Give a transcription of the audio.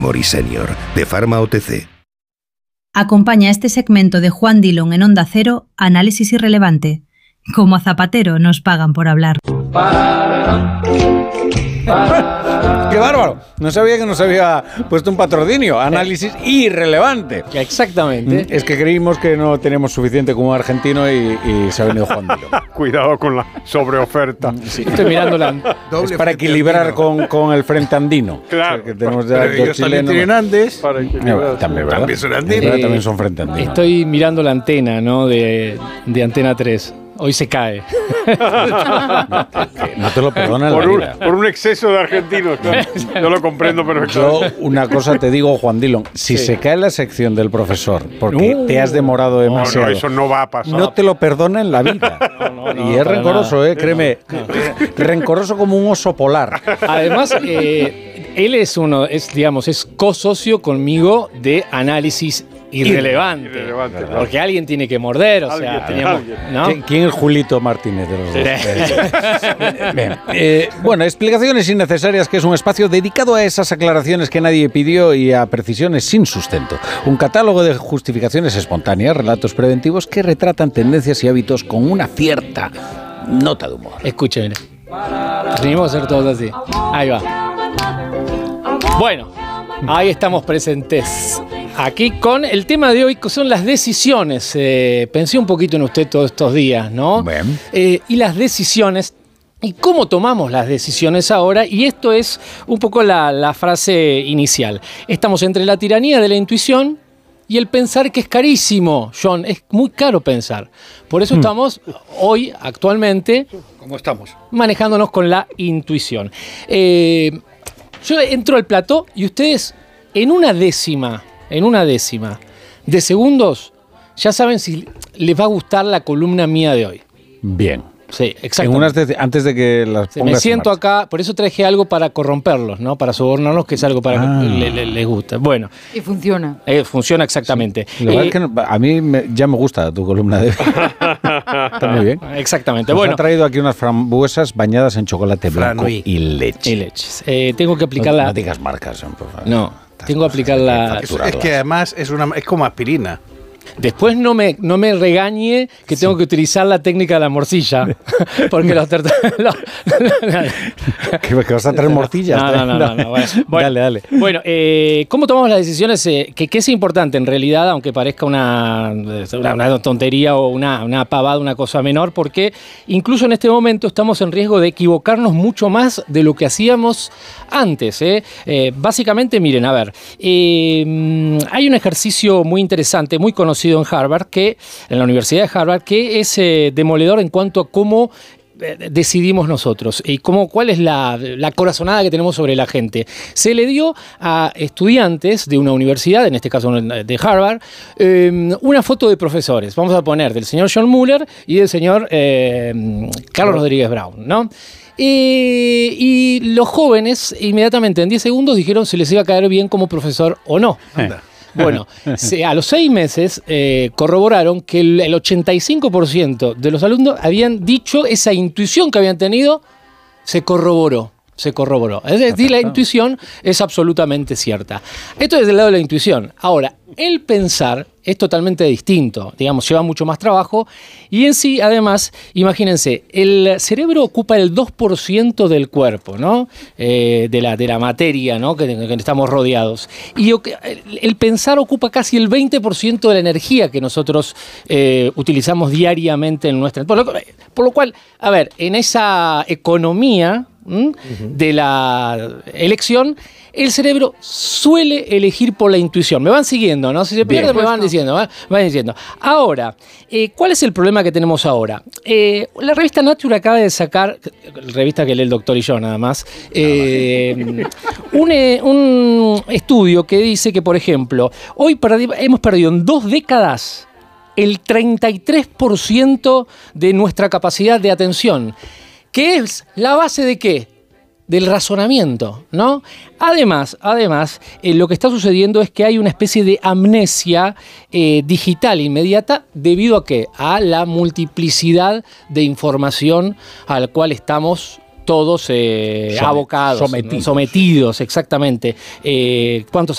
Mori Senior, de Pharma OTC. Acompaña este segmento de Juan Dillon en Onda Cero, Análisis Irrelevante. Como a Zapatero nos pagan por hablar. ¡Qué bárbaro! No sabía que nos había puesto un patrocinio. Análisis Irrelevante. Exactamente. Es que creímos que no tenemos suficiente como argentino y se ha venido Juan Dillon. Cuidado con la sobreoferta. Sí. Estoy mirando la... Es para equilibrar con el frente andino. Claro. O sea, que tenemos ya Pero ellos también tienen Andes. Para equilibrar. También, ¿verdad? También son andinos. ¿Verdad? También son frente andino. Estoy mirando la antena, ¿no? De Antena 3. Hoy se cae. No te lo perdonan la vida. Por un exceso de argentinos. Yo lo comprendo Yo perfectamente. una cosa te digo, Juan Dillon. Si se cae la sección del profesor porque te has demorado demasiado, No, eso no va a pasar. no te lo perdona en la vida. Y es rencoroso, créeme. Rencoroso como un oso polar. Además, él es co-socio conmigo de Análisis Irrelevante. Irrelevante, claro. Porque alguien tiene que morder, o sea, teníamos, ¿no? ¿Quién es Julito Martínez de los dos? Bien. Bueno, explicaciones innecesarias, que es un espacio dedicado a esas aclaraciones que nadie pidió y a precisiones sin sustento. Un catálogo de justificaciones espontáneas, relatos preventivos que retratan tendencias y hábitos con una cierta nota de humor. Escúcheme. Tenemos que hacer todos así. Ahí va. Bueno, ahí estamos presentes. Aquí con el tema de hoy, que son las decisiones. Pensé un poquito en usted todos estos días, ¿no? Bien. Y las decisiones, y cómo tomamos las decisiones ahora, y esto es un poco la frase inicial. Estamos entre la tiranía de la intuición y el pensar, que es carísimo, John, es muy caro pensar. Por eso estamos hoy, actualmente, ¿Cómo estamos? manejándonos con la intuición. Yo entro al plató y ustedes en una décima de segundos ya saben si les va a gustar la columna mía de hoy. Bien. Sí, exactamente. Antes de que las pongas Me siento en marcha. acá, por eso traje algo para corromperlos, ¿no? Para sobornarlos, que es algo para que les gusta. Bueno. Y funciona. Funciona exactamente. Sí. La verdad es que a mí ya me gusta tu columna de hoy. Está muy bien. Exactamente. Nos Bueno, ha traído aquí unas frambuesas bañadas en chocolate blanco y leche. y leches. Tengo que aplicar No digas marcas, por favor. No, tengo que aplicar la... Es que además es como aspirina. Después no me regañe que tengo que utilizar la técnica de la morcilla. Porque los ¿Que vas a traer morcillas? No. Bueno, Dale. Bueno, ¿cómo tomamos las decisiones? Que es importante en realidad, aunque parezca una tontería o una pavada, una cosa menor, porque incluso en este momento estamos en riesgo de equivocarnos mucho más de lo que hacíamos antes. Básicamente, miren, a ver, hay un ejercicio muy interesante, muy conocido en Harvard, en la Universidad de Harvard, que es demoledor en cuanto a cómo decidimos nosotros y cuál es la corazonada que tenemos sobre la gente. Se le dio a estudiantes de una universidad, en este caso de Harvard, una foto de profesores. Vamos a poner del señor John Mueller y del señor Carlos Rodríguez Brown, ¿no? Y los jóvenes inmediatamente en 10 segundos dijeron si les iba a caer bien como profesor o no. Bueno, a los 6 meses corroboraron que el 85% de los alumnos habían dicho, esa intuición que habían tenido se corroboró. Es decir, la intuición es absolutamente cierta. Esto es del lado de la intuición. Ahora, el pensar es totalmente distinto, digamos, lleva mucho más trabajo y en sí, además, imagínense, el cerebro ocupa el 2% del cuerpo, ¿no? De la materia, ¿no? que estamos rodeados. Y el pensar ocupa casi el 20% de la energía que nosotros utilizamos diariamente en nuestra... Por lo cual, a ver, en esa economía de la elección, el cerebro suele elegir por la intuición. Me van siguiendo, ¿no? Si se pierde, me van diciendo. Ahora, ¿cuál es el problema que tenemos ahora? La revista Nature acaba de sacar, revista que lee el doctor y yo nada más, un estudio que dice que, por ejemplo, hoy hemos perdido en 2 décadas el 33% de nuestra capacidad de atención. ¿Qué es la base de qué? Del razonamiento, ¿no? Además, lo que está sucediendo es que hay una especie de amnesia digital inmediata debido a ¿qué? A la multiplicidad de información a la cual estamos todos abocados, sometidos, exactamente. ¿Cuántos